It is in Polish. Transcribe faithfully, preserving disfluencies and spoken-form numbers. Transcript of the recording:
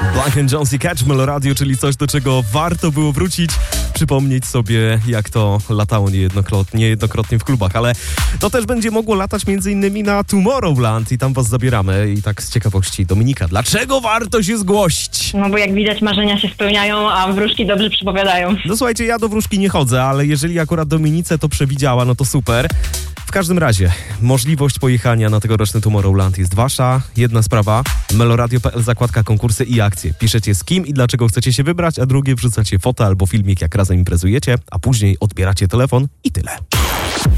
Black and Jones i Catch Meloradio, czyli coś, do czego warto było wrócić, przypomnieć sobie, jak to latało niejednokrotnie, niejednokrotnie w klubach, ale to też będzie mogło latać między innymi na Tomorrowland i tam was zabieramy. I tak z ciekawości, Dominika, dlaczego warto się zgłosić? No bo jak widać, marzenia się spełniają, a wróżki dobrze przypowiadają. No słuchajcie, ja do wróżki nie chodzę, ale jeżeli akurat Dominice to przewidziała, no to super. W każdym razie, możliwość pojechania na tegoroczny Tomorrowland jest wasza. Jedna sprawa, meloradio kropka p l, zakładka konkursy i akcje. Piszecie z kim i dlaczego chcecie się wybrać, a drugie wrzucacie fotę albo filmik, jak razem imprezujecie, a później odbieracie telefon i tyle.